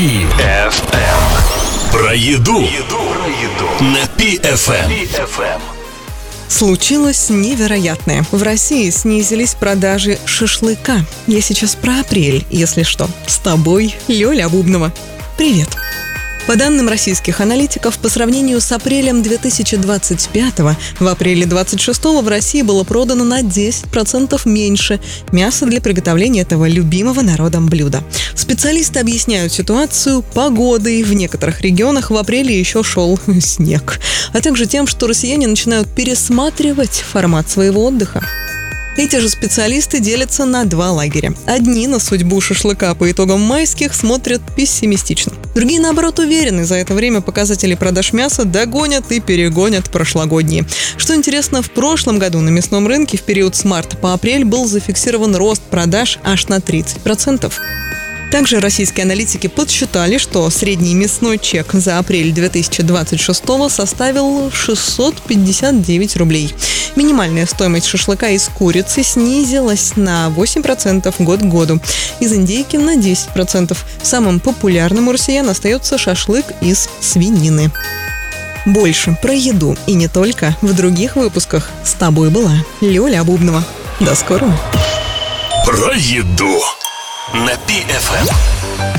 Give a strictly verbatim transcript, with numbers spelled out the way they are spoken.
пи эф эм. Про еду. На пи эф эм. Случилось невероятное. В России снизились продажи шашлыка. Я сейчас про апрель, если что. С тобой, Лёля Бубнова. Привет. По данным российских аналитиков, по сравнению с апрелем две тысячи двадцать пятого, в апреле двадцать шестого в России было продано на десять процентов меньше мяса для приготовления этого любимого народом блюда. Специалисты объясняют ситуацию погодой. В некоторых регионах в апреле еще шел снег, а также тем, что россияне начинают пересматривать формат своего отдыха. Эти же специалисты делятся на два лагеря. Одни на судьбу шашлыка по итогам майских смотрят пессимистично. Другие, наоборот, уверены, за это время показатели продаж мяса догонят и перегонят прошлогодние. Что интересно, в прошлом году на мясном рынке в период с марта по апрель был зафиксирован рост продаж аж на тридцать процентов. Также российские аналитики подсчитали, что средний мясной чек за апрель две тысячи двадцать шестого составил шестьсот пятьдесят девять рублей. Минимальная стоимость шашлыка из курицы снизилась на восемь процентов год к году, из индейки на десять процентов. Самым популярным у россиян остается шашлык из свинины. Больше про еду и не только в других выпусках. С тобой была Лёля Бубнова. До скорого. Про еду на пи эф эм.